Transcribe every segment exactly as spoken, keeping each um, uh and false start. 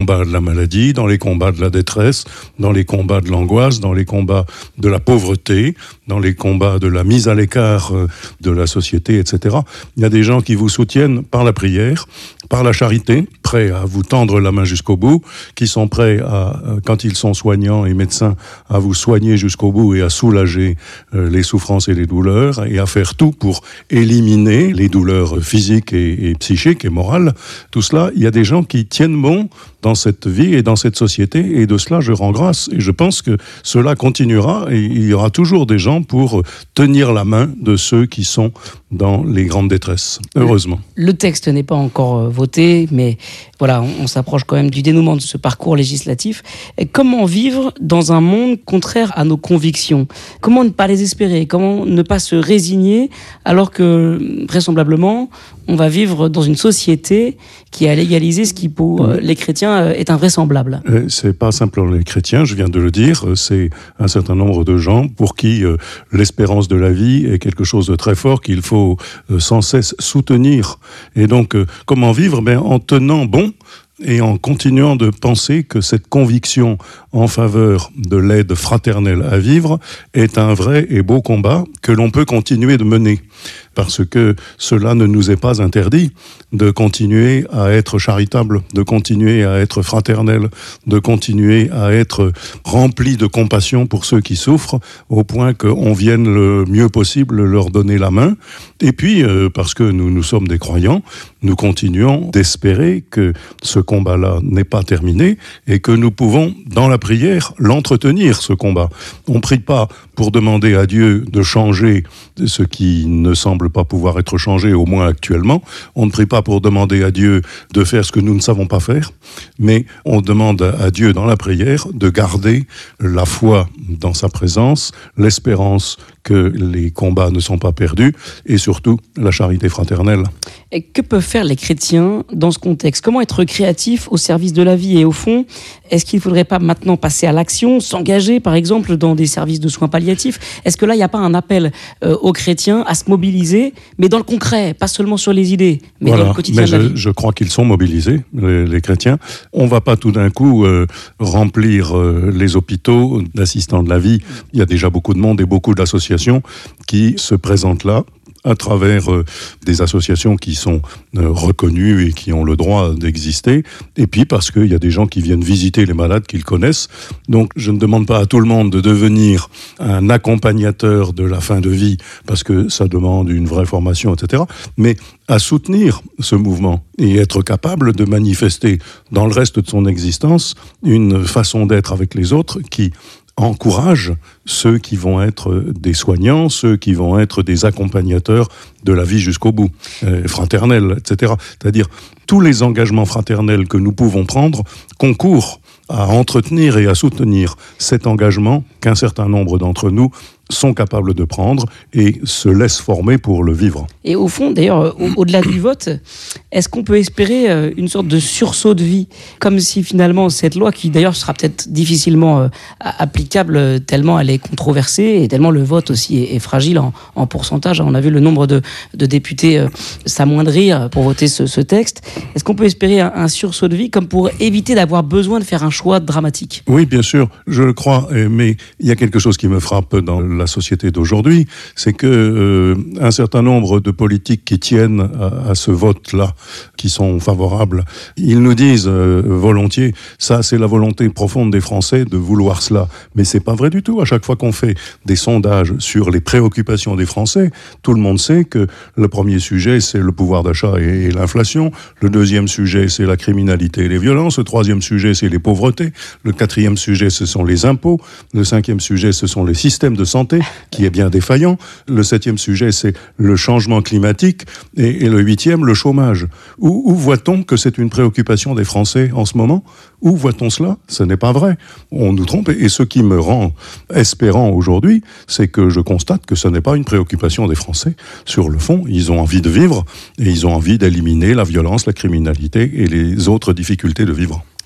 combats de la maladie, dans les combats de la détresse, dans les combats de l'angoisse, dans les combats de la pauvreté, dans les combats de la mise à l'écart de la société, et cetera. Il y a des gens qui vous soutiennent par la prière, par la charité, prêts à vous tendre la main jusqu'au bout, qui sont prêts à, quand ils sont soignants et médecins, à vous soigner jusqu'au bout et à soulager les souffrances et les douleurs, et à faire tout pour éliminer les douleurs physiques et, et psychiques et morales. Tout cela, il y a des gens qui tiennent bon dans cette vie et dans cette société, et de cela je rends grâce, et je pense que cela continuera, et il y aura toujours des gens pour tenir la main de ceux qui sont dans les grandes détresses, heureusement. Le texte n'est pas encore voté, mais voilà, on, on s'approche quand même du dénouement de ce parcours législatif. Et comment vivre dans un monde contraire à nos convictions ? Comment ne pas les espérer ? Comment ne pas se résigner alors que, vraisemblablement, on va vivre dans une société qui a légalisé ce qui, pour euh, les chrétiens, est invraisemblable. C'est pas simplement les chrétiens, je viens de le dire, c'est un certain nombre de gens pour qui euh, l'espérance de la vie est quelque chose de très fort qu'il faut euh, sans cesse soutenir. Et donc, euh, comment vivre ? Ben, en tenant bon et en continuant de penser que cette conviction en faveur de l'aide fraternelle à vivre est un vrai et beau combat que l'on peut continuer de mener. Parce que cela ne nous est pas interdit de continuer à être charitable, de continuer à être fraternel, de continuer à être rempli de compassion pour ceux qui souffrent, au point qu'on vienne le mieux possible leur donner la main. Et puis, euh, parce que nous, nous sommes des croyants, nous continuons d'espérer que ce combat-là n'est pas terminé et que nous pouvons, dans la prière, l'entretenir, ce combat. On ne prie pas pour demander à Dieu de changer ce qui ne semble pas pouvoir être changé, au moins actuellement. On ne prie pas pour demander à Dieu de faire ce que nous ne savons pas faire, mais on demande à Dieu dans la prière de garder la foi dans sa présence, l'espérance que les combats ne sont pas perdus, et surtout la charité fraternelle. Et que peuvent faire les chrétiens dans ce contexte ? Comment être créatifs au service de la vie ? Et au fond, est-ce qu'il ne faudrait pas maintenant passer à l'action, s'engager par exemple dans des services de soins palliatifs ? Est-ce que là, il n'y a pas un appel euh, aux chrétiens à se mobiliser, mais dans le concret, pas seulement sur les idées, mais voilà. dans le quotidien mais de la je, vie ? Je crois qu'ils sont mobilisés, les, les chrétiens. On ne va pas tout d'un coup euh, remplir euh, les hôpitaux d'assistants de la vie. Il y a déjà beaucoup de monde et beaucoup d'associations qui se présentent là, à travers euh, des associations qui sont euh, reconnues et qui ont le droit d'exister, et puis parce qu'il y a des gens qui viennent visiter les malades qu'ils connaissent. Donc je ne demande pas à tout le monde de devenir un accompagnateur de la fin de vie, parce que ça demande une vraie formation, et cetera, mais à soutenir ce mouvement et être capable de manifester dans le reste de son existence une façon d'être avec les autres qui encourage ceux qui vont être des soignants, ceux qui vont être des accompagnateurs de la vie jusqu'au bout, euh, fraternels, et cetera. C'est-à-dire, tous les engagements fraternels que nous pouvons prendre concourent à entretenir et à soutenir cet engagement qu'un certain nombre d'entre nous sont capables de prendre et se laissent former pour le vivre. Et au fond, d'ailleurs, au- au-delà du vote, est-ce qu'on peut espérer euh, une sorte de sursaut de vie ? Comme si finalement cette loi, qui d'ailleurs sera peut-être difficilement euh, applicable euh, tellement elle est controversée et tellement le vote aussi est, est fragile en, en pourcentage. On a vu le nombre de, de députés euh, s'amoindrir pour voter ce, ce texte. Est-ce qu'on peut espérer un, un sursaut de vie comme pour éviter d'avoir besoin de faire un choix dramatique ? Oui, bien sûr, je le crois, eh, mais il y a quelque chose qui me frappe dans la société d'aujourd'hui, c'est que euh, un certain nombre de politiques qui tiennent à, à ce vote-là, qui sont favorables, ils nous disent euh, volontiers, ça c'est la volonté profonde des Français de vouloir cela, mais c'est pas vrai du tout. À chaque fois qu'on fait des sondages sur les préoccupations des Français, tout le monde sait que le premier sujet c'est le pouvoir d'achat et, et l'inflation, le deuxième sujet c'est la criminalité et les violences, le troisième sujet c'est les pauvretés, le quatrième sujet ce sont les impôts, le cinquième sujet ce sont les systèmes de santé qui est bien défaillant. Le septième sujet, c'est le changement climatique. Et, et le huitième, le chômage. Où, où voit-on que c'est une préoccupation des Français en ce moment ? Où voit-on cela ? Ce n'est pas vrai. On nous trompe. Et ce qui me rend espérant aujourd'hui, c'est que je constate que ce n'est pas une préoccupation des Français. Sur le fond, ils ont envie de vivre et ils ont envie d'éliminer la violence, la criminalité et les autres difficultés de vivre.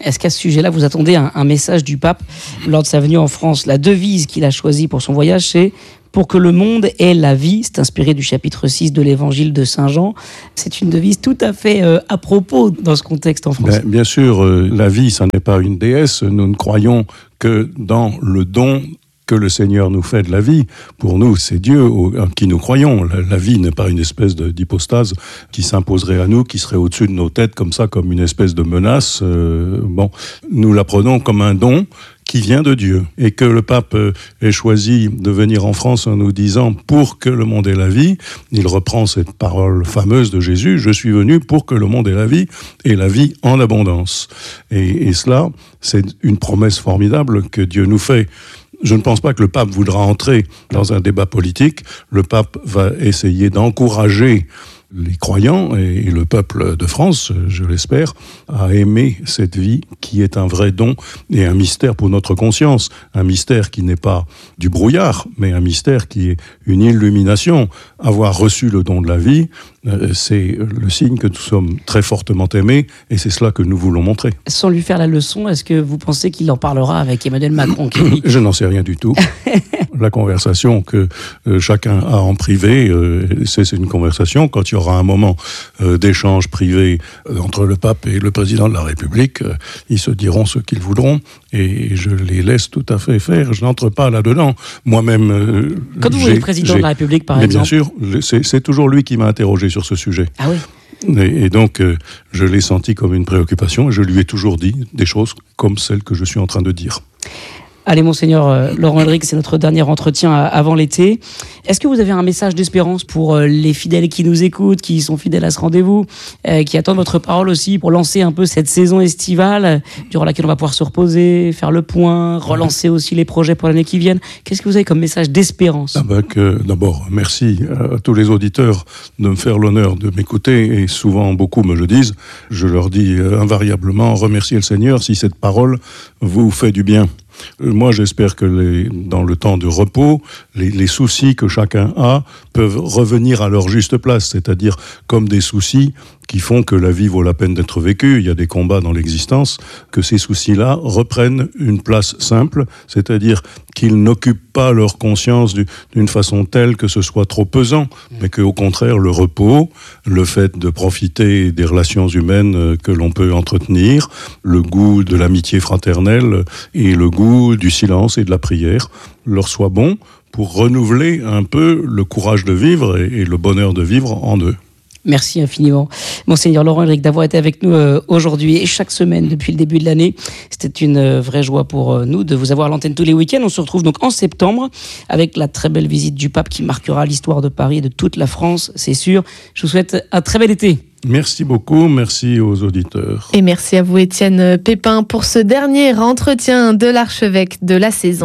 Est-ce qu'à ce sujet-là, vous attendez un, un message du pape lors de sa venue en France? La devise qu'il a choisie pour son voyage, c'est « Pour que le monde ait la vie ». C'est inspiré du chapitre six de l'évangile de Saint Jean. C'est une devise tout à fait euh, à propos dans ce contexte en France. Ben, bien sûr, euh, la vie, ça n'est pas une déesse. Nous ne croyons que dans le don que le Seigneur nous fait de la vie. Pour nous, c'est Dieu en qui nous croyons. La, la vie n'est pas une espèce de, d'hypostase qui s'imposerait à nous, qui serait au-dessus de nos têtes, comme ça, comme une espèce de menace. Euh, bon, nous la prenons comme un don qui vient de Dieu. Et que le pape ait choisi de venir en France en nous disant « pour que le monde ait la vie », il reprend cette parole fameuse de Jésus « je suis venu pour que le monde ait la vie, et la vie en abondance ». Et, et cela, c'est une promesse formidable que Dieu nous fait. Je ne pense pas que le pape voudra entrer dans un débat politique. Le pape va essayer d'encourager les croyants et le peuple de France, je l'espère, à aimer cette vie qui est un vrai don et un mystère pour notre conscience. Un mystère qui n'est pas du brouillard, mais un mystère qui est une illumination. Avoir reçu le don de la vie, c'est le signe que nous sommes très fortement aimés et c'est cela que nous voulons montrer. Sans lui faire la leçon, est-ce que vous pensez qu'il en parlera avec Emmanuel Macron qui... Je n'en sais rien du tout. La conversation que euh, chacun a en privé, euh, c'est, c'est une conversation. Quand il y aura un moment euh, d'échange privé euh, entre le pape et le président de la République, euh, ils se diront ce qu'ils voudront et je les laisse tout à fait faire. Je n'entre pas là-dedans. Moi-même... Euh, Quand vous voyez le président de la République, par mais exemple... Bien sûr, c'est, c'est toujours lui qui m'a interrogé sur ce sujet. Ah oui. Et, et donc, euh, je l'ai senti comme une préoccupation et je lui ai toujours dit des choses comme celles que je suis en train de dire. Allez, Monseigneur euh, Laurent Ulrich, c'est notre dernier entretien à, avant l'été. Est-ce que vous avez un message d'espérance pour euh, les fidèles qui nous écoutent, qui sont fidèles à ce rendez-vous, euh, qui attendent votre parole aussi pour lancer un peu cette saison estivale euh, durant laquelle on va pouvoir se reposer, faire le point, relancer aussi les projets pour l'année qui vient? Qu'est-ce que vous avez comme message d'espérance? Ah ben que, d'abord, merci à tous les auditeurs de me faire l'honneur de m'écouter et souvent beaucoup me le disent. Je leur dis euh, invariablement, remerciez le Seigneur si cette parole vous fait du bien. Moi, j'espère que les, dans le temps de repos, les, les soucis que chacun a peuvent revenir à leur juste place, c'est-à-dire comme des soucis qui font que la vie vaut la peine d'être vécue. Il y a des combats dans l'existence, que ces soucis-là reprennent une place simple, c'est-à-dire qu'ils n'occupent pas leur conscience du, d'une façon telle que ce soit trop pesant, mais qu'au contraire, le repos, le fait de profiter des relations humaines que l'on peut entretenir, le goût de l'amitié fraternelle et le goût du silence et de la prière leur soit bon pour renouveler un peu le courage de vivre et, et le bonheur de vivre en eux. Merci infiniment, Monseigneur Laurent Ulrich, d'avoir été avec nous euh, aujourd'hui et chaque semaine depuis le début de l'année. C'était une euh, vraie joie pour euh, nous de vous avoir à l'antenne tous les week-ends. On se retrouve donc en septembre avec la très belle visite du pape qui marquera l'histoire de Paris et de toute la France, c'est sûr. Je vous souhaite un très bel été. Merci beaucoup, merci aux auditeurs. Et merci à vous, Étienne Pépin, pour ce dernier entretien de l'archevêque de la saison.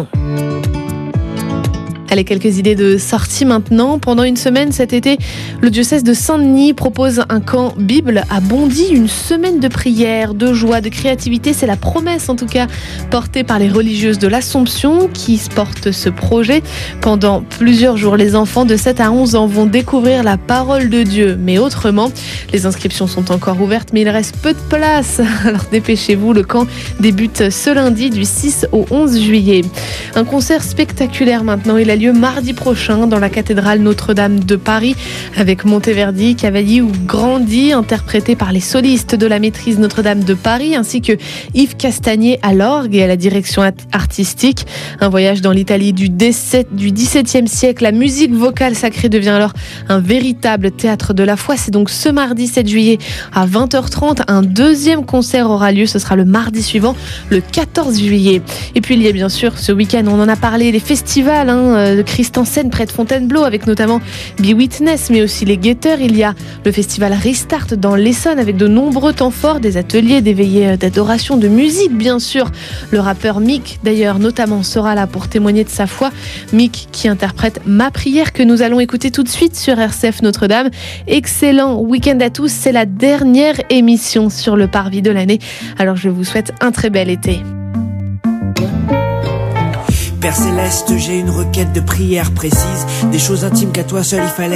Allez, quelques idées de sortie maintenant. Pendant une semaine cet été, le diocèse de Saint-Denis propose un camp Bible à Bondy, une semaine de prière, de joie, de créativité. C'est la promesse en tout cas portée par les religieuses de l'Assomption qui portent ce projet. Pendant plusieurs jours, les enfants de sept à onze ans vont découvrir la parole de Dieu, mais autrement. Les inscriptions sont encore ouvertes, mais il reste peu de place. Alors dépêchez-vous, le camp débute ce lundi du six au onze juillet. Un concert spectaculaire maintenant, il a lieu mardi prochain dans la cathédrale Notre-Dame de Paris avec Monteverdi, Cavalli ou Grandi, interprété par les solistes de la maîtrise Notre-Dame de Paris, ainsi que Yves Castagnier à l'orgue et à la direction artistique. Un voyage dans l'Italie du dix-septième siècle. La musique vocale sacrée devient alors un véritable théâtre de la foi. C'est donc ce mardi sept juillet à vingt heures trente. Un deuxième concert aura lieu, ce sera le mardi suivant, le quatorze juillet. Et puis il y a bien sûr ce week-end, on en a parlé, les festivals, hein, de Christ en scène près de Fontainebleau avec notamment Be Witness, mais aussi les Guetteurs. Il y a le festival Restart dans l'Essonne avec de nombreux temps forts, des ateliers, des veillées d'adoration, de musique bien sûr. Le rappeur Mick d'ailleurs notamment sera là pour témoigner de sa foi. Mick qui interprète Ma prière que nous allons écouter tout de suite sur R C F Notre-Dame. Excellent week-end à tous, c'est la dernière émission sur le parvis de l'année. Alors je vous souhaite un très bel été. Père Céleste, j'ai une requête de prière précise, des choses intimes qu'à toi seul il fallait